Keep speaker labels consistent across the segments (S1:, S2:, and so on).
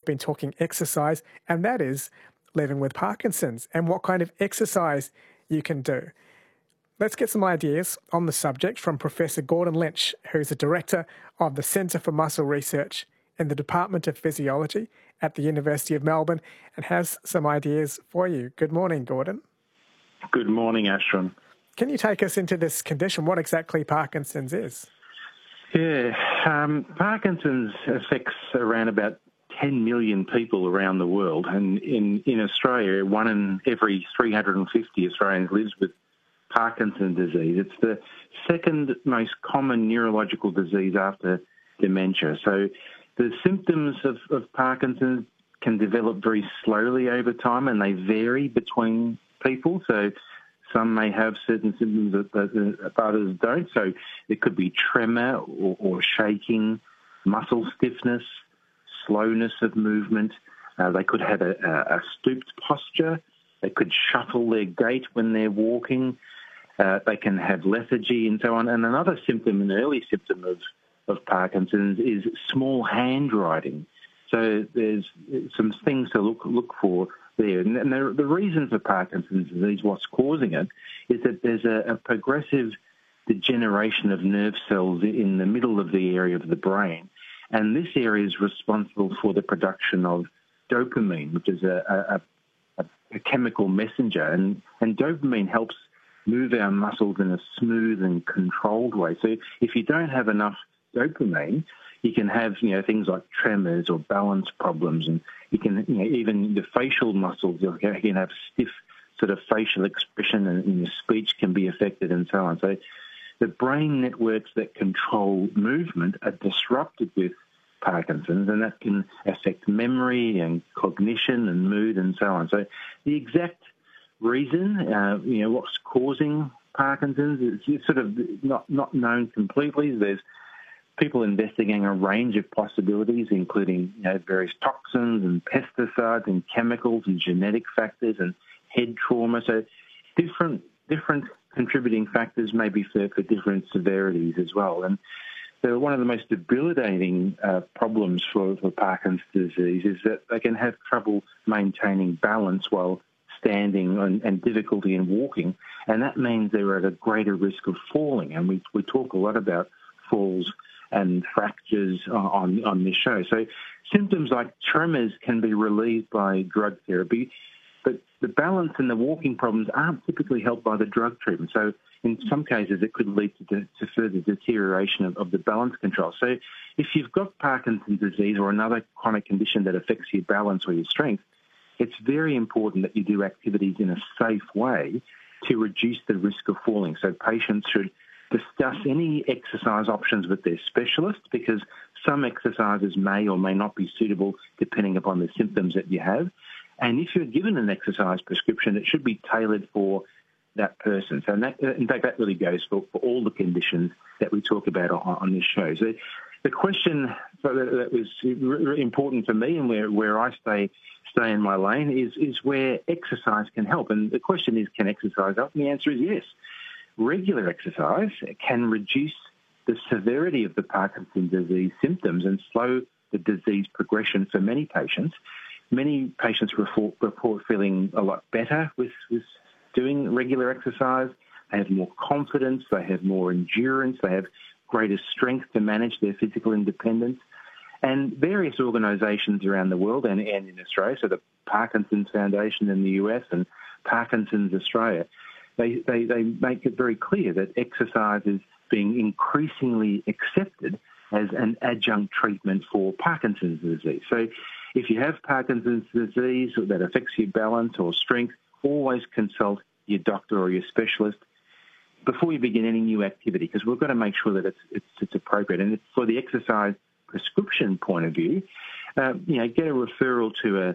S1: been talking exercise, and that is living with Parkinson's and what kind of exercise you can do. Let's get some ideas on the subject from Professor Gordon Lynch, who's the Director of the Centre for Muscle Research in the Department of Physiology at the University of Melbourne, and has some ideas for you. Good morning, Gordon.
S2: Good morning, Ashton.
S1: Can you take us into this condition, what exactly Parkinson's is?
S2: Yeah, Parkinson's affects around about 10 million people around the world, and in Australia, 1 in every 350 Australians lives with Parkinson's disease. It's the second most common neurological disease after dementia. So the symptoms of Parkinson's can develop very slowly over time, and they vary between people. So some may have certain symptoms that others don't. So it could be tremor or shaking, muscle stiffness, slowness of movement. They could have a stooped posture. They could shuffle their gait when they're walking. They can have lethargy and so on. And another symptom, an early symptom of Parkinson's, is small handwriting. So there's some things to look for there. And the reason for Parkinson's disease, what's causing it, is that there's a progressive degeneration of nerve cells in the middle of the area of the brain. And this area is responsible for the production of dopamine, which is a chemical messenger. And dopamine helps move our muscles in a smooth and controlled way. So if you don't have enough dopamine, you can have things like tremors or balance problems, and you can even the facial muscles, you can have stiff sort of facial expression, and your speech can be affected and so on. So the brain networks that control movement are disrupted with Parkinson's, and that can affect memory and cognition and mood and so on. So the exact reason, what's causing Parkinson's, is sort of not known completely. There's people investigating a range of possibilities, including various toxins and pesticides and chemicals and genetic factors and head trauma. So different contributing factors may be for different severities as well. And so one of the most debilitating problems for Parkinson's disease is that they can have trouble maintaining balance while standing and difficulty in walking. And that means they're at a greater risk of falling. And we talk a lot about falls and fractures on this show. So symptoms like tremors can be relieved by drug therapy, but the balance and the walking problems aren't typically helped by the drug treatment. So in some cases, it could lead to further deterioration of the balance control. So if you've got Parkinson's disease or another chronic condition that affects your balance or your strength, it's very important that you do activities in a safe way to reduce the risk of falling. So patients should discuss any exercise options with their specialist, because some exercises may or may not be suitable depending upon the symptoms that you have. And if you're given an exercise prescription, it should be tailored for that person. So in fact, that really goes for all the conditions that we talk about on this show. So the question that was really important for me, and where I stay in my lane, is where exercise can help. And the question is, can exercise help? And the answer is yes. Regular exercise can reduce the severity of the Parkinson's disease symptoms and slow the disease progression for many patients. Many patients report feeling a lot better with doing regular exercise. They have more confidence, they have more endurance, they have greater strength to manage their physical independence. And various organisations around the world and in Australia, so the Parkinson's Foundation in the US and Parkinson's Australia, they make it very clear that exercise is being increasingly accepted as an adjunct treatment for Parkinson's disease. So if you have Parkinson's disease that affects your balance or strength, always consult your doctor or your specialist before you begin any new activity, because we've got to make sure that it's appropriate. And for the exercise prescription point of view, get a referral to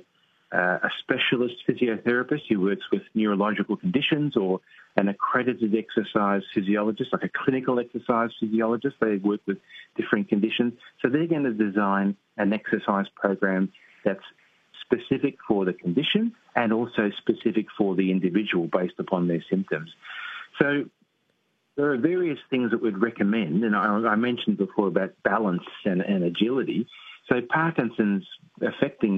S2: a specialist physiotherapist who works with neurological conditions, or an accredited exercise physiologist, like a clinical exercise physiologist. They work with different conditions. So they're going to design an exercise program that's specific for the condition and also specific for the individual based upon their symptoms. So there are various things that we'd recommend, and I mentioned before about balance and agility. So Parkinson's affecting